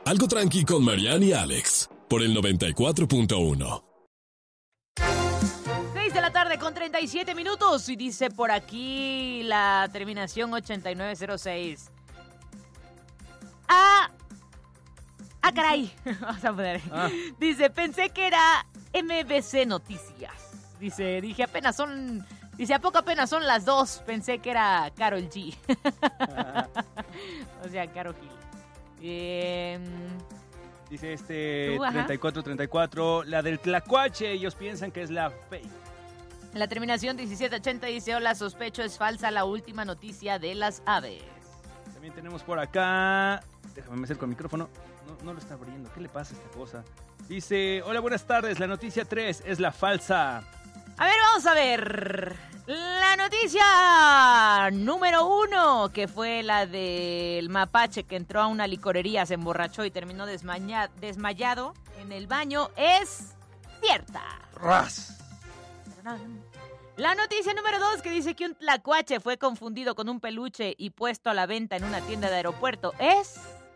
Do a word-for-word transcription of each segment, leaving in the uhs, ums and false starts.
Algo tranqui con Mariana y Alex, por el noventa y cuatro punto uno. seis de la tarde con treinta y siete minutos y dice por aquí la terminación ochenta y nueve cero seis. Ah, ah caray, vamos a poner. Ah. Dice, pensé que era M B C Noticias. Dice, dije apenas son, dice, ¿a poco apenas son las dos? Pensé que era Karol G. Ah. O sea, Karol Gil. Eh, Dice este treinta y cuatro treinta y cuatro, la del Tlacuache, ellos piensan que es la fake. La terminación diecisiete ochenta dice, hola, sospecho es falsa la última noticia de las aves. También tenemos por acá, déjame me acerco al micrófono, no, no lo está abriendo, ¿qué le pasa a esta cosa? Dice, hola, buenas tardes, la noticia tres es la falsa. A ver, vamos a ver, la noticia número uno, que fue la del mapache que entró a una licorería, se emborrachó y terminó desmaya- desmayado en el baño, es cierta. ¡Ras! La noticia número dos, que dice que un tlacuache fue confundido con un peluche y puesto a la venta en una tienda de aeropuerto, es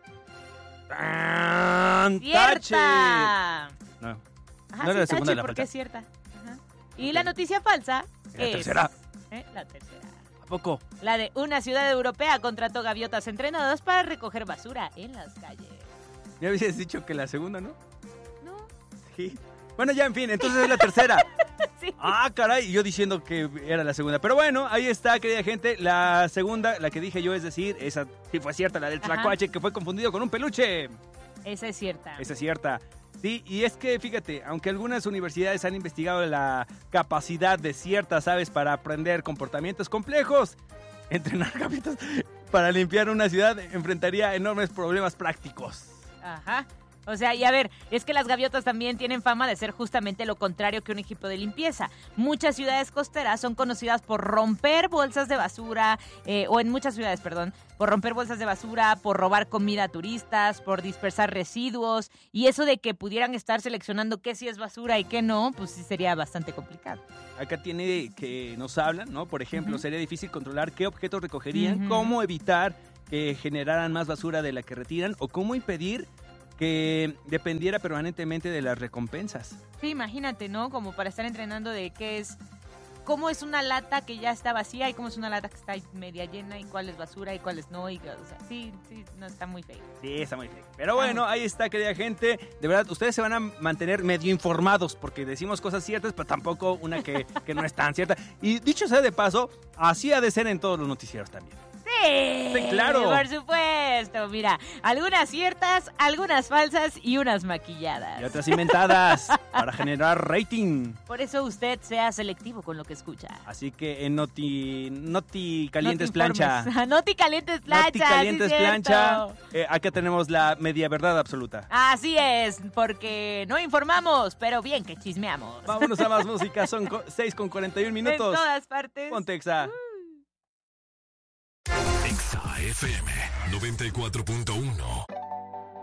cierta. No, Ajá, no era sí, la segunda de la porque falta. es cierta. Ajá. Y la noticia falsa La es... tercera. ¿Eh? La tercera. ¿A poco? La de una ciudad europea contrató gaviotas entrenadas para recoger basura en las calles. Ya habías dicho que la segunda, ¿no? No. Sí. Bueno, ya, en fin, entonces es la tercera. Sí. Ah, caray, yo diciendo que era la segunda. Pero bueno, ahí está, querida gente. La segunda, la que dije yo, es decir, esa sí fue cierta, la del tlacuache, que fue confundido con un peluche. Esa es cierta. Esa es cierta. Sí, y es que, fíjate, aunque algunas universidades han investigado la capacidad de ciertas aves para aprender comportamientos complejos, entrenar gaviotas para limpiar una ciudad enfrentaría enormes problemas prácticos. Ajá. O sea, y a ver, es que las gaviotas también tienen fama de ser justamente lo contrario que un equipo de limpieza. Muchas ciudades costeras son conocidas por romper bolsas de basura, eh, o en muchas ciudades, perdón, por romper bolsas de basura, por robar comida a turistas, por dispersar residuos, y eso de que pudieran estar seleccionando qué sí es basura y qué no, pues sí sería bastante complicado. Acá tiene que nos hablan, ¿no? Por ejemplo, uh-huh. sería difícil controlar qué objetos recogerían, uh-huh. cómo evitar que generaran más basura de la que retiran, o cómo impedir que dependiera permanentemente de las recompensas. Sí, imagínate, ¿no? Como para estar entrenando de qué es, cómo es una lata que ya está vacía y cómo es una lata que está media llena y cuál es basura y cuál es no. Y, o sea, sí, sí, no, está muy feo. Sí, está muy feo. Pero bueno, ahí está, querida gente. De verdad, ustedes se van a mantener medio informados porque decimos cosas ciertas, pero tampoco una que, que no es tan cierta. Y dicho sea de paso, así ha de ser en todos los noticieros también. Sí, sí, claro. Por supuesto. Mira, algunas ciertas, algunas falsas y unas maquilladas. Y otras inventadas para generar rating. Por eso usted sea selectivo con lo que escucha. Así que en Noti, Noti Calientes Plancha. Noti Calientes Plancha. Noti Calientes sí, Plancha. Eh, acá tenemos la media verdad absoluta. Así es, porque no informamos, pero bien que chismeamos. Vámonos a más música, son seis con cuarenta y un minutos. En todas partes. Ponte Exa. Uh. Exa F M noventa y cuatro punto uno.